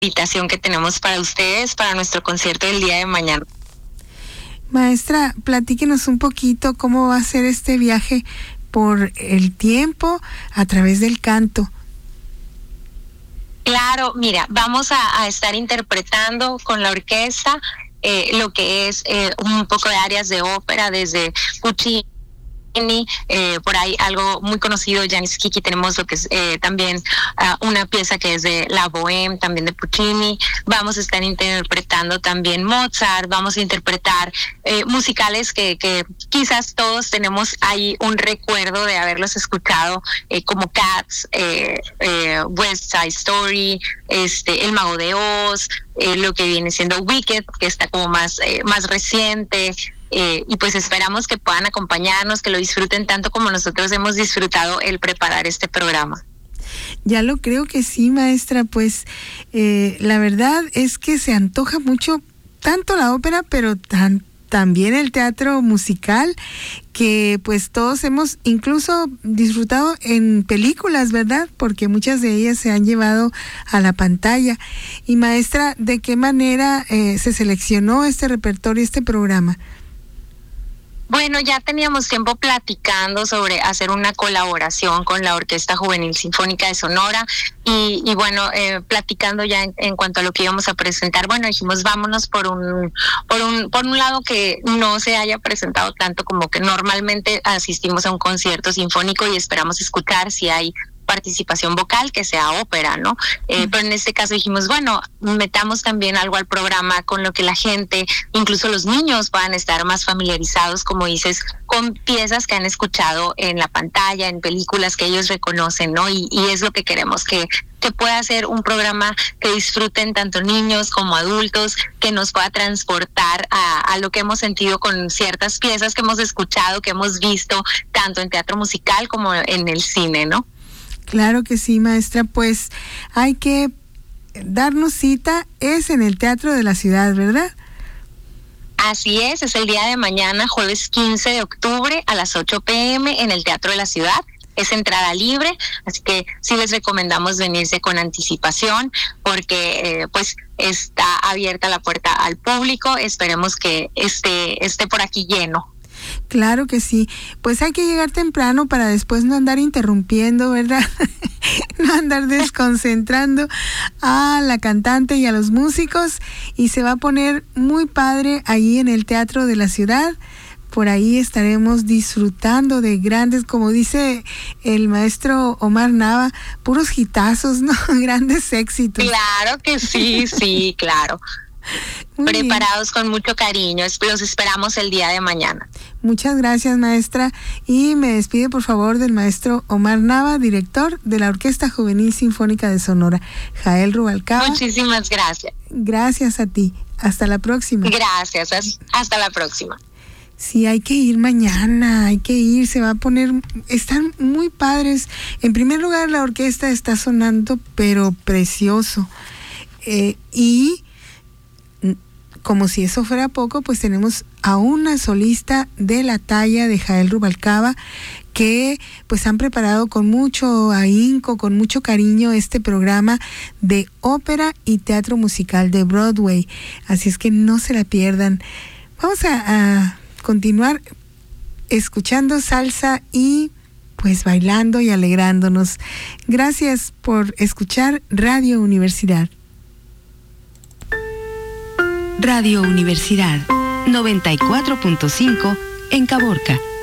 invitación que tenemos para ustedes, para nuestro concierto del día de mañana. Maestra, platíquenos un poquito cómo va a ser este viaje por el tiempo a través del canto. Claro, mira, vamos a estar interpretando con la orquesta lo que es un poco de áreas de ópera, desde Puccini, por ahí algo muy conocido, Janis Kiki. Tenemos lo que es también una pieza que es de La Bohème, también de Puccini. Vamos a estar interpretando también Mozart, vamos a interpretar musicales que quizás todos tenemos ahí un recuerdo de haberlos escuchado, como Cats, West Side Story, El Mago de Oz, lo que viene siendo Wicked, que está como más reciente. Y pues esperamos que puedan acompañarnos, que lo disfruten tanto como nosotros hemos disfrutado el preparar este programa. Ya lo creo que sí, maestra, pues la verdad es que se antoja mucho tanto la ópera, pero también el teatro musical, que pues todos hemos incluso disfrutado en películas, ¿verdad? Porque muchas de ellas se han llevado a la pantalla. Y maestra, ¿de qué manera se seleccionó este repertorio, este programa? Bueno, ya teníamos tiempo platicando sobre hacer una colaboración con la Orquesta Juvenil Sinfónica de Sonora y bueno, platicando ya en cuanto a lo que íbamos a presentar, bueno, dijimos vámonos por un lado que no se haya presentado tanto, como que normalmente asistimos a un concierto sinfónico y esperamos escuchar si hay participación vocal, que sea ópera, ¿no? Pero en este caso dijimos, bueno, metamos también algo al programa con lo que la gente, incluso los niños, puedan estar más familiarizados, como dices, con piezas que han escuchado en la pantalla, en películas que ellos reconocen, ¿no? Y es lo que queremos, que pueda ser un programa que disfruten tanto niños como adultos, que nos pueda transportar a lo que hemos sentido con ciertas piezas que hemos escuchado, que hemos visto, tanto en teatro musical como en el cine, ¿no? Claro que sí, maestra, pues hay que darnos cita, es en el Teatro de la Ciudad, ¿verdad? Así es el día de mañana, jueves 15 de octubre a las 8 p.m. en el Teatro de la Ciudad. Es entrada libre, así que sí les recomendamos venirse con anticipación, porque pues está abierta la puerta al público. Esperemos que esté por aquí lleno. Claro que sí, pues hay que llegar temprano para después no andar interrumpiendo, ¿verdad? No andar desconcentrando a la cantante y a los músicos, y se va a poner muy padre ahí en el Teatro de la Ciudad. Por ahí estaremos disfrutando de grandes, como dice el maestro Omar Nava, puros hitazos, ¿no? Grandes éxitos. Claro que sí, claro. Muy preparados bien. Con mucho cariño. Los esperamos el día de mañana. Muchas gracias, maestra. Y me despide, por favor, del maestro Omar Nava, director de la Orquesta Juvenil Sinfónica de Sonora. Jael Rubalcaba. Muchísimas gracias. Gracias a ti. Hasta la próxima. Gracias. Hasta la próxima. Sí, hay que ir mañana, hay que ir, se va a poner, están muy padres. En primer lugar, la orquesta está sonando, pero precioso. Y como si eso fuera poco, pues tenemos a una solista de la talla de Jael Rubalcaba, que pues han preparado con mucho ahínco, con mucho cariño este programa de ópera y teatro musical de Broadway. Así es que no se la pierdan. Vamos a continuar escuchando salsa y pues bailando y alegrándonos. Gracias por escuchar Radio Universidad. Radio Universidad 94.5 en Caborca.